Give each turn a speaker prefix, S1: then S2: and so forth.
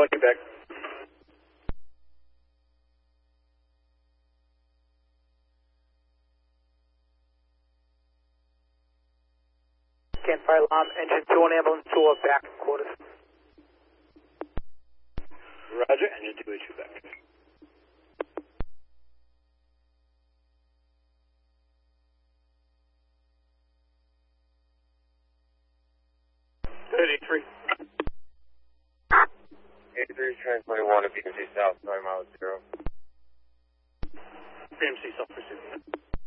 S1: 1, Quebec.
S2: Fire alarm, engine 2 on ambulance 2 are back quarters.
S1: Roger, engine 2 issue back.
S3: Eighty-three translator 1 to BMC South, 9 miles 0.
S1: BMC South pursuit.